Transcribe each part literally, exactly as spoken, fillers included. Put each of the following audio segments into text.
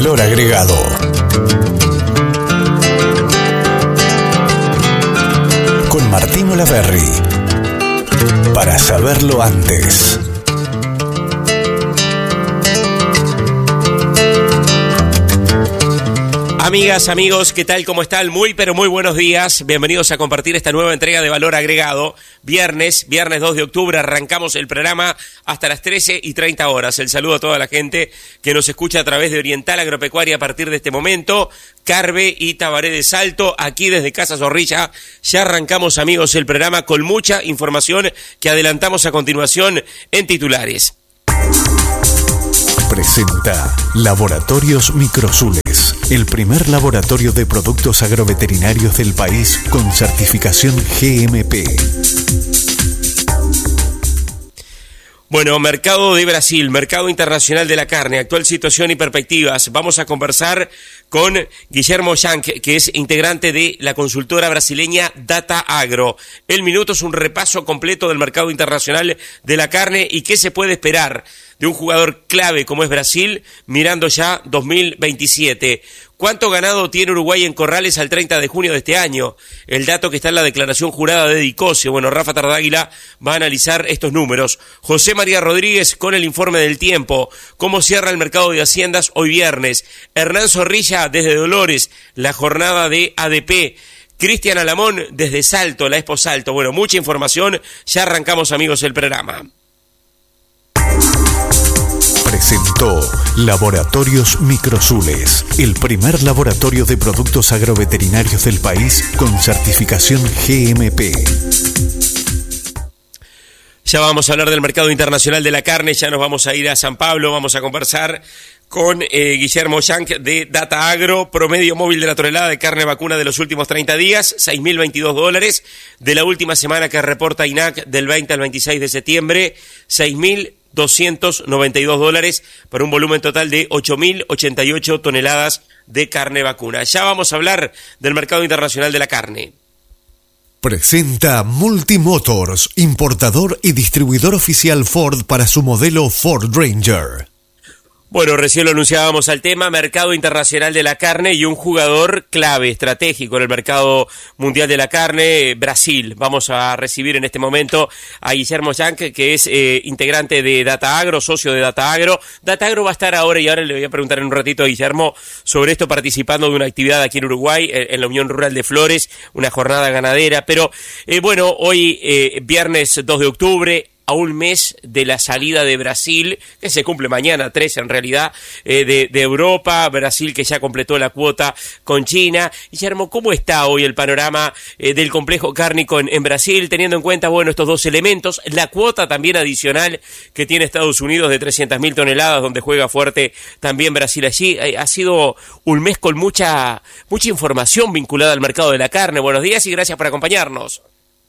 Valor Agregado. Con Martín Olaverry. Para saberlo antes. Amigas, amigos, ¿qué tal? ¿Cómo están? Muy, pero muy buenos días. Bienvenidos a compartir esta nueva entrega de Valor Agregado. Viernes, viernes dos de octubre, arrancamos el programa hasta las trece y treinta horas. El saludo a toda la gente que nos escucha a través de Oriental Agropecuaria a partir de este momento. Carve y Tabaré de Salto, aquí desde Casa Zorrilla. Ya arrancamos, amigos, el programa con mucha información que adelantamos a continuación en titulares. Presenta Laboratorios Microsules, el primer laboratorio de productos agroveterinarios del país con certificación G M P. Bueno, mercado de Brasil, mercado internacional de la carne, actual situación y perspectivas. Vamos a conversar con Guillermo Yank, que es integrante de la consultora brasileña Data Agro. El minuto es un repaso completo del mercado internacional de la carne y qué se puede esperar de un jugador clave como es Brasil, mirando ya dos mil veintisiete. ¿Cuánto ganado tiene Uruguay en corrales al treinta de junio de este año? El dato que está en la declaración jurada de Dicosio. Bueno, Rafa Tardáguila va a analizar estos números. José María Rodríguez con el informe del tiempo. ¿Cómo cierra el mercado de haciendas hoy viernes? Hernán Zorrilla desde Dolores, la jornada de A D P. Cristian Alamón desde Salto, la Expo Salto. Bueno, mucha información. Ya arrancamos, amigos, el programa. Presentó Laboratorios Microsules, el primer laboratorio de productos agroveterinarios del país con certificación G M P. Ya vamos a hablar del mercado internacional de la carne, ya nos vamos a ir a San Pablo, vamos a conversar con eh, Guillermo Yank de Data Agro. Promedio móvil de la tonelada de carne vacuna de los últimos treinta días, seis mil veintidós dólares. De la última semana que reporta I N A C del veinte al veintiséis de septiembre, seis mil doscientos noventa y dos dólares para un volumen total de ocho mil ochenta y ocho toneladas de carne vacuna. Ya vamos a hablar del mercado internacional de la carne. Presenta Multimotors, importador y distribuidor oficial Ford para su modelo Ford Ranger. Bueno, recién lo anunciábamos al tema, mercado internacional de la carne y un jugador clave, estratégico en el mercado mundial de la carne, Brasil. Vamos a recibir en este momento a Guillermo Yank, que es eh, integrante de Data Agro, socio de Data Agro. Data Agro va a estar ahora, y ahora le voy a preguntar en un ratito a Guillermo sobre esto, participando de una actividad aquí en Uruguay, en la Unión Rural de Flores, una jornada ganadera. Pero eh, bueno, hoy eh, viernes dos de octubre, a un mes de la salida de Brasil, que se cumple mañana, tres en realidad, eh, de, de Europa, Brasil que ya completó la cuota con China. Guillermo, ¿cómo está hoy el panorama eh, del complejo cárnico en, en Brasil, teniendo en cuenta, bueno, estos dos elementos, la cuota también adicional que tiene Estados Unidos de trescientas mil toneladas, donde juega fuerte también Brasil allí? Eh, ha sido un mes con mucha, mucha información vinculada al mercado de la carne. Buenos días y gracias por acompañarnos.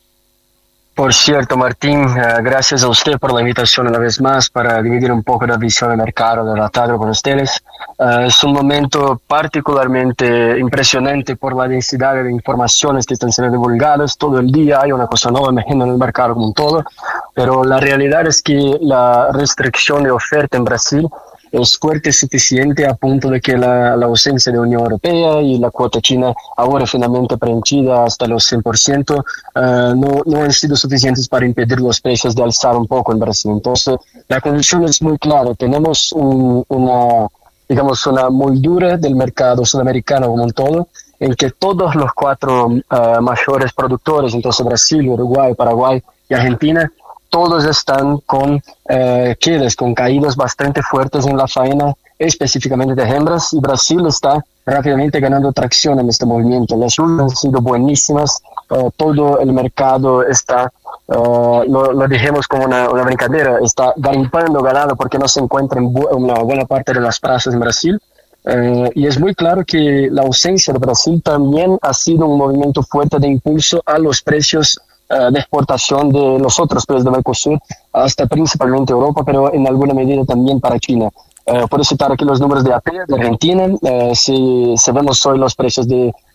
Por cierto, Martín, uh, gracias a usted por la invitación una vez más para dividir un poco la visión de mercado de Data Agro con ustedes. Uh, es un momento particularmente impresionante por la densidad de informaciones que están siendo divulgadas. Todo el día hay una cosa nueva emergiendo en el mercado como un todo, pero la realidad es que la restricción de oferta en Brasil es fuerte y suficiente a punto de que la, la ausencia de Unión Europea y la cuota china, ahora finalmente preenchida hasta los cien por ciento, uh, no, no han sido suficientes para impedir los precios de alzar un poco en Brasil. Entonces, la condición es muy clara. Tenemos un, una, digamos, una moldura del mercado sudamericano como un todo, en que todos los cuatro uh, mayores productores, entonces Brasil, Uruguay, Paraguay y Argentina, todos están con eh, quedas, con caídas bastante fuertes en la faena, específicamente de hembras, y Brasil está rápidamente ganando tracción en este movimiento. Las lluvias han sido buenísimas, uh, todo el mercado está, uh, lo, lo dijimos como una, una brincadeira, está garimpando ganado porque no se encuentra en bu- una buena parte de las plazas en Brasil. Uh, y es muy claro que la ausencia de Brasil también ha sido un movimiento fuerte de impulso a los precios uh, de exportación de los otros países de Mercosur, hasta principalmente Europa, pero en alguna medida también para China. Uh, por citar aquí los números de A P E, de Argentina, uh, si, si vemos hoy los precios de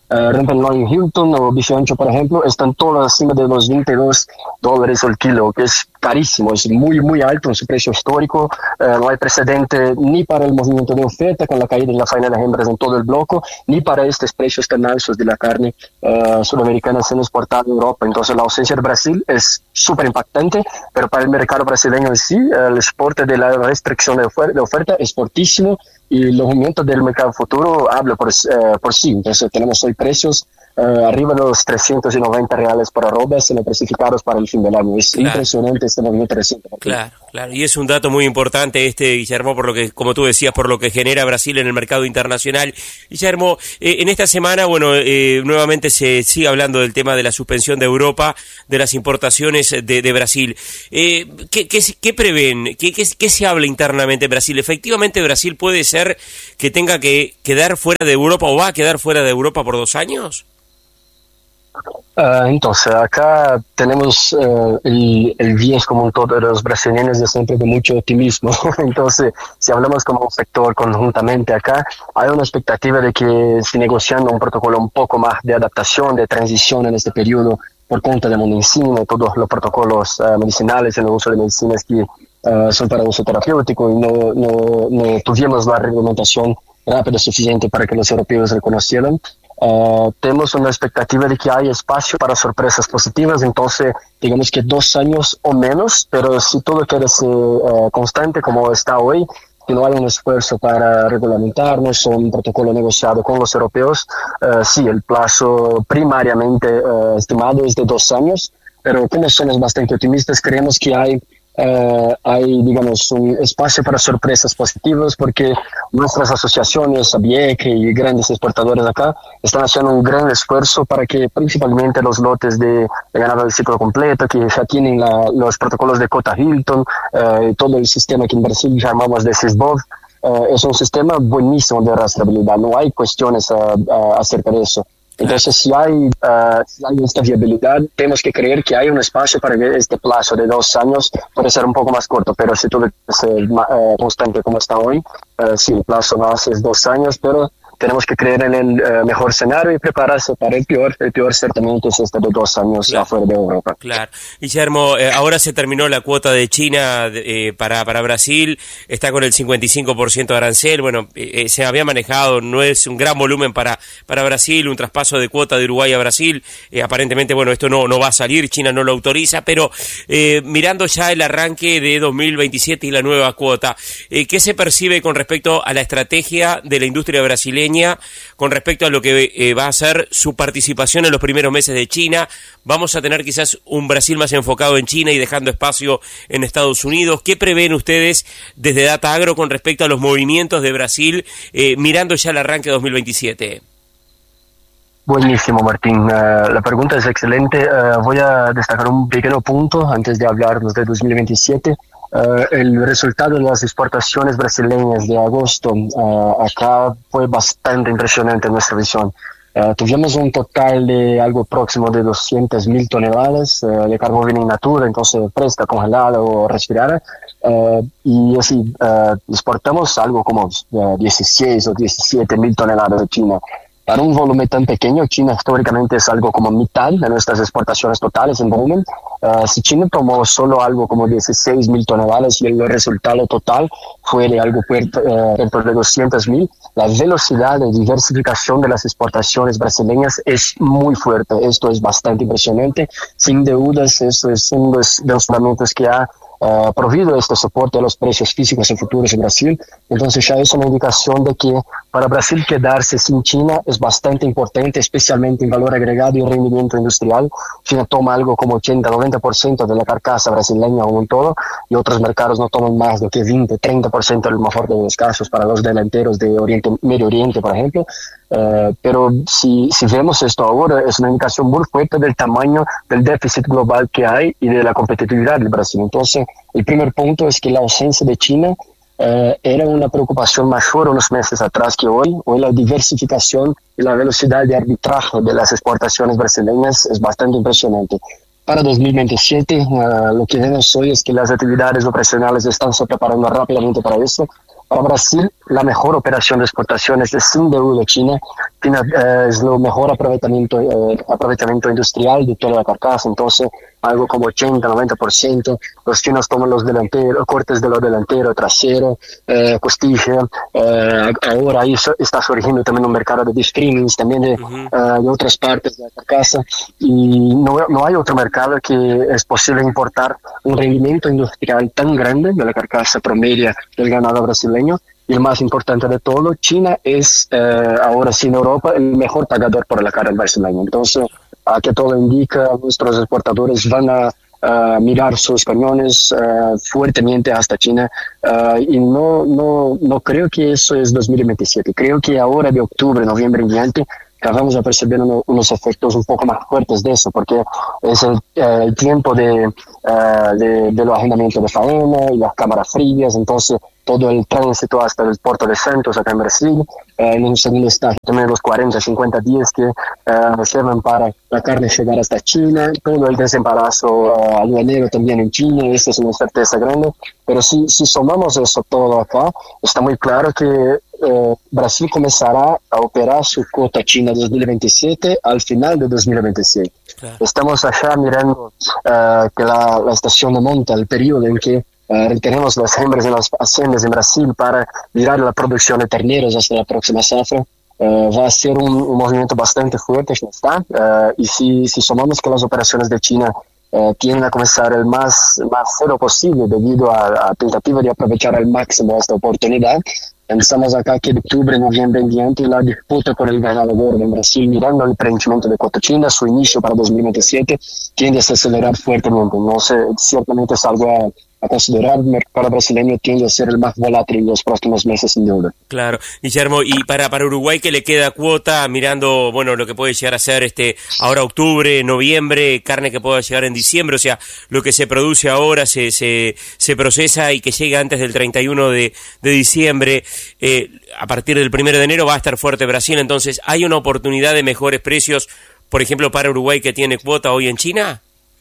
Uh, Rempenloin Hilton o Bife Ancho, por ejemplo, están todas encima de los veintidós dólares el kilo, que es carísimo, es muy, muy alto en su precio histórico. Uh, no hay precedente ni para el movimiento de oferta con la caída de la faena de hembras en todo el bloque, ni para estos precios tan altos de la carne uh, sudamericana siendo exportada a Europa. Entonces la ausencia de Brasil es súper impactante, pero para el mercado brasileño en sí, el exporte de la restricción de, ofer- de oferta es fortísimo, y los movimientos del mercado futuro hablan por, uh, por sí. Entonces tenemos hoy precios uh, arriba de los trescientos noventa reales por arrobas en los precificados para el fin del año. Es claro. Impresionante este movimiento reciente. Claro, claro, y es un dato muy importante este, Guillermo, por lo que, como tú decías, por lo que genera Brasil en el mercado internacional. Guillermo, eh, en esta semana, bueno, eh, nuevamente se sigue hablando del tema de la suspensión de Europa de las importaciones de, de Brasil. Eh, ¿qué, qué, ¿Qué prevén? ¿Qué, qué, ¿Qué se habla internamente en Brasil? ¿Efectivamente Brasil puede ser que tenga que quedar fuera de Europa o va a quedar fuera de Europa por dos años? Uh, entonces, acá tenemos uh, el, el bien común todo de los brasileños de siempre de mucho optimismo. Entonces, si hablamos como un sector conjuntamente acá, hay una expectativa de que se negociando un protocolo un poco más de adaptación, de transición en este periodo por cuenta de la medicina y todos los protocolos uh, medicinales en el uso de medicinas que uh, son para uso terapéutico, y no, no, no tuvimos la reglamentación rápida suficiente para que los europeos reconocieran. Uh, tenemos una expectativa de que hay espacio para sorpresas positivas, entonces digamos que dos años o menos, pero si todo quiere ser uh, constante como está hoy, que no hay un esfuerzo para regulamentarnos o un protocolo negociado con los europeos, uh, sí, el plazo primariamente uh, estimado es de dos años, pero como somos bastante optimistas, creemos que hay Uh, hay, digamos, un espacio para sorpresas positivas, porque nuestras asociaciones, A B I E C y grandes exportadores acá, están haciendo un gran esfuerzo para que principalmente los lotes de, de ganado de ciclo completo, que ya tienen la, los protocolos de Cota Hilton, uh, y todo el sistema que en Brasil llamamos de SISBOV, uh, es un sistema buenísimo de rastreabilidad, no hay cuestiones uh, uh, acerca de eso. Entonces, si hay, uh, si hay esta viabilidad, tenemos que creer que hay un espacio para que este plazo de dos años puede ser un poco más corto, pero si todo es uh, constante como está hoy, uh, sí, el plazo más es dos años, pero tenemos que creer en el uh, mejor escenario y prepararse para el peor. El peor certamente es este de dos años claro. afuera de Europa. Claro. Guillermo, eh, ahora se terminó la cuota de China eh, para, para Brasil, está con el cincuenta y cinco por ciento de arancel, bueno, eh, se había manejado, no es un gran volumen para, para Brasil, un traspaso de cuota de Uruguay a Brasil, eh, aparentemente, bueno, esto no, no va a salir, China no lo autoriza, pero eh, mirando ya el arranque de dos mil veintisiete y la nueva cuota, eh, ¿qué se percibe con respecto a la estrategia de la industria brasileña con respecto a lo que eh, va a ser su participación en los primeros meses de China? Vamos a tener quizás un Brasil más enfocado en China y dejando espacio en Estados Unidos. ¿Qué prevén ustedes desde Data Agro con respecto a los movimientos de Brasil eh, mirando ya el arranque de dos mil veintisiete? Buenísimo, Martín. Uh, la pregunta es excelente. Uh, voy a destacar un pequeño punto antes de hablarnos de dos mil veintisiete. Uh, el resultado de las exportaciones brasileñas de agosto uh, acá fue bastante impresionante en nuestra visión. Uh, tuvimos un total de algo próximo de doscientas mil toneladas uh, de carbón in natura, entonces fresca, congelada o respirada. Uh, y así uh, exportamos algo como uh, dieciséis o diecisiete mil toneladas de China. Para un volumen tan pequeño, China históricamente es algo como mitad de nuestras exportaciones totales en volumen. Uh, si China tomó solo algo como dieciséis mil toneladas y el resultado total fue de algo puerto, uh, dentro de doscientas mil, la velocidad de diversificación de las exportaciones brasileñas es muy fuerte. Esto es bastante impresionante. Sin dudas, esto es uno de los fundamentos que ha Uh, provido este soporte a los precios físicos y futuros en Brasil. Entonces ya es una indicación de que para Brasil quedarse sin China es bastante importante, especialmente en valor agregado y rendimiento industrial. China toma algo como ochenta a noventa por ciento de la carcasa brasileña o en todo, y otros mercados no toman más de que veinte a treinta por ciento en el mejor de los casos para los delanteros de Oriente, Medio Oriente, por ejemplo. Uh, pero si, si vemos esto ahora, es una indicación muy fuerte del tamaño del déficit global que hay y de la competitividad del Brasil. Entonces, el primer punto es que la ausencia de China uh, era una preocupación mayor unos meses atrás que hoy. Hoy la diversificación y la velocidad de arbitraje de las exportaciones brasileñas es bastante impresionante. Para dos mil veintisiete, uh, lo que vemos hoy es que las actividades operacionales están se preparando rápidamente para eso. Para Brasil, la mejor operación de exportaciones es sin duda China, China eh, es lo mejor aprovechamiento, eh, aprovechamiento industrial de toda la carcasa, entonces algo como ochenta, noventa por ciento. Los chinos toman los delanteros, cortes de los delanteros, trasero, eh, costilla. Eh, ahora ahí está surgiendo también un mercado de streamings, también de, uh-huh. uh, de otras partes de la carcasa. Y no, no hay otro mercado que es posible importar un rendimiento industrial tan grande de la carcasa promedia del ganado brasileño. Y el más importante de todo, China es eh, ahora sí en Europa el mejor pagador por la carne brasileña. Entonces, a que todo indica, nuestros exportadores van a uh, mirar sus cañones uh, fuertemente hasta China uh, y no, no, no creo que eso es dos mil veintisiete. Creo que ahora de octubre, noviembre en diante, vamos a percibir uno, unos efectos un poco más fuertes de eso, porque es el, eh, el tiempo de, uh, de, de los arrendamientos de faena y las cámaras frías, entonces todo el tránsito hasta el puerto de Santos acá en Brasil, eh, en un segundo estágio también los cuarenta, cincuenta días que uh, llevan para la carne llegar hasta China, todo el desembarazo uh, aduanero también en China, esa es una incerteza grande, pero si, si sumamos eso todo acá, está muy claro que Eh, Brasil comenzará a operar su cuota China dos mil veintisiete al final de dos mil veintisiete. Claro. Estamos allá mirando uh, que la, la estación de monta, el periodo en que uh, retenemos las hembras en las haciendas en Brasil para mirar la producción de terneros hasta la próxima zafra. Uh, va a ser un, un movimiento bastante fuerte, ya está. Uh, y si, si sumamos que las operaciones de China uh, tienden a comenzar el más, más cero posible debido a la tentativa de aprovechar al máximo esta oportunidad, pensamos acá que de octubre, noviembre en diante la disputa por el ganado gordo en Brasil, mirando el preenchimiento de cuota China, su inicio para dos mil veintisiete, tiende a acelerar fuertemente. No sé, ciertamente es algo a, a considerar. El mercado brasileño tiende a ser el más volátil en los próximos meses, sin duda. Claro, Guillermo, y para, para Uruguay, ¿qué le queda cuota mirando, bueno, lo que puede llegar a ser este ahora octubre, noviembre, carne que pueda llegar en diciembre? O sea, lo que se produce ahora se, se, se procesa y que llega antes del treinta y uno de, de diciembre. Eh, a partir del primero de enero va a estar fuerte Brasil, entonces ¿hay una oportunidad de mejores precios, por ejemplo, para Uruguay que tiene cuota hoy en China?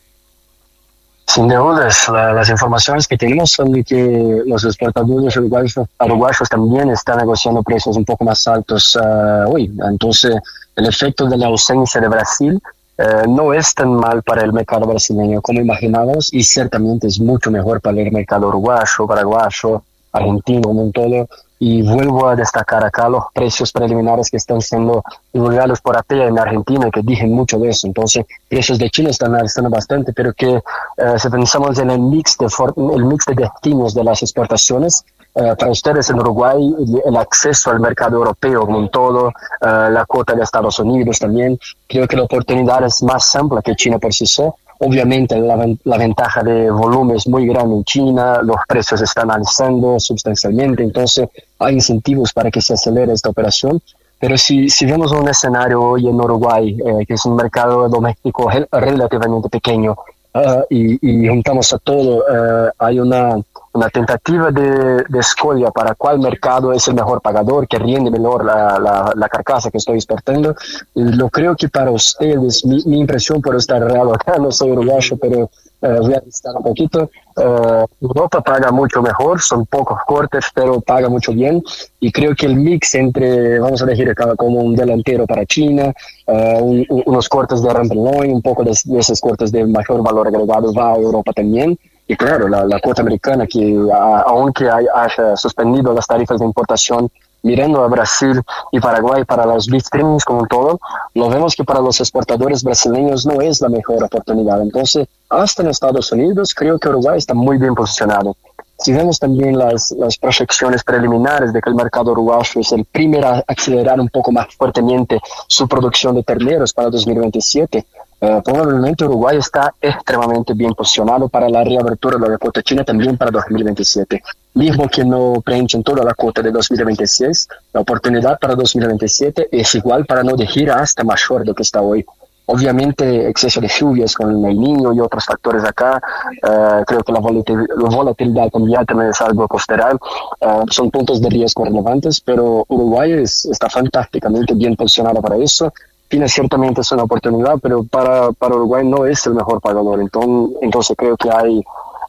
Sin dudas, la, las informaciones que tenemos son de que los exportadores uruguayos, uruguayos también están negociando precios un poco más altos uh, hoy. Entonces, el efecto de la ausencia de Brasil uh, no es tan mal para el mercado brasileño como imaginábamos, y ciertamente es mucho mejor para el mercado uruguayo, paraguayo, argentino, un todo. Y vuelvo a destacar acá los precios preliminares que están siendo divulgados por A P E A en Argentina, que dicen mucho de eso. Entonces, precios de China están alzando bastante, pero que eh, si pensamos en el mix de, for- el mix de destinos de las exportaciones, eh, para ustedes en Uruguay, el, el acceso al mercado europeo como un todo, eh, la cuota de Estados Unidos también, creo que la oportunidad es más amplia que China por sí sola. Obviamente la, la ventaja de volumen es muy grande en China, los precios están alzando sustancialmente, entonces hay incentivos para que se acelere esta operación. Pero si, si vemos un escenario hoy en Uruguay, eh, que es un mercado doméstico rel- relativamente pequeño, uh, y, y juntamos a todo, uh, hay una, una tentativa de, de escolha para cuál mercado es el mejor pagador, que rinde mejor la, la, la carcasa que estoy exportando. Y lo creo que para ustedes, mi, mi impresión por estar real acá, no soy uruguayo, pero Uh, voy a listar un poquito. Uh, Europa paga mucho mejor, son pocos cortes, pero paga mucho bien. Y creo que el mix entre, vamos a elegir como un delantero para China, uh, un, unos cortes de Ramperloin, un poco de, de esos cortes de mayor valor agregado va a Europa también. Y claro, la, la cuota americana, que a, aunque hay, haya suspendido las tarifas de importación, mirando a Brasil y Paraguay para los bitstreamings como un todo, lo vemos que para los exportadores brasileños no es la mejor oportunidad. Entonces, hasta en Estados Unidos, creo que Uruguay está muy bien posicionado. Si vemos también las, las proyecciones preliminares de que el mercado uruguayo es el primero a acelerar un poco más fuertemente su producción de terneros para dos mil veintisiete, Uh, probablemente Uruguay está extremadamente bien posicionado para la reapertura de la cuota china también para dos mil veintisiete. Mismo que no preenchen toda la cuota de dos mil veintiséis, la oportunidad para dos mil veintisiete es igual para no decir hasta mayor de lo que está hoy. Obviamente, exceso de lluvias con el Niño y otros factores acá, uh, creo que la volatilidad, la volatilidad cambiar también es algo a considerar. Uh, son puntos de riesgo relevantes, pero Uruguay es, está fantásticamente bien posicionado para eso. China ciertamente es una oportunidad, pero para, para Uruguay no es el mejor pagador. Entonces, entonces creo que hay,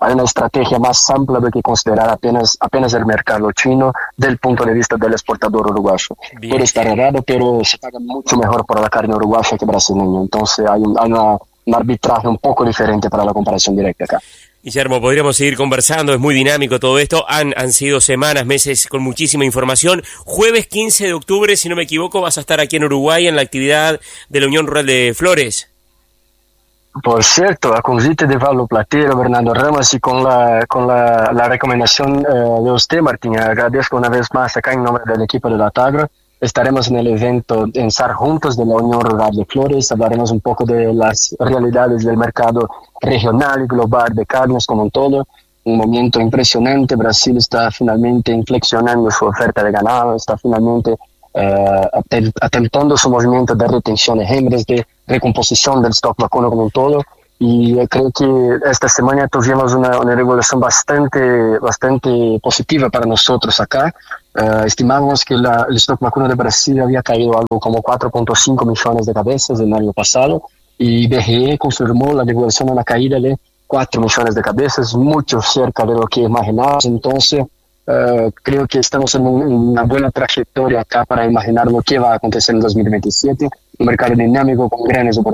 hay una estrategia más amplia de que considerar apenas, apenas el mercado chino del punto de vista del exportador uruguayo. Bien. Puede estar errado, pero se paga mucho mejor por la carne uruguaya que brasileña. Entonces hay un, hay una, un arbitraje un poco diferente para la comparación directa acá. Guillermo, podríamos seguir conversando, es muy dinámico todo esto, han, han sido semanas, meses con muchísima información. Jueves quince de octubre, si no me equivoco, vas a estar aquí en Uruguay en la actividad de la Unión Rural de Flores. Por cierto, a convite de Pablo Platero, Bernardo Ramos y con la, con la, la recomendación eh, de usted, Martín, agradezco una vez más acá en nombre del equipo de la Tagro. Estaremos en el evento en Estar Juntos de la Unión Rural de Flores, hablaremos un poco de las realidades del mercado regional y global de carnes como un todo. Un momento impresionante, Brasil está finalmente inflexionando su oferta de ganado, está finalmente eh, atentando su movimiento de retención de hembras, de recomposición del stock vacuno como un todo. Y creo que esta semana tuvimos una, una regulación bastante, bastante positiva para nosotros acá. Uh, estimamos que la, el stock vacuno de Brasil había caído algo como cuatro punto cinco millones de cabezas el año pasado y B G E confirmó la regulación a la caída de cuatro millones de cabezas, mucho cerca de lo que imaginábamos. Entonces, uh, creo que estamos en, un, en una buena trayectoria acá para imaginar lo que va a acontecer en dos mil veintisiete. Un mercado dinámico con grandes oportunidades.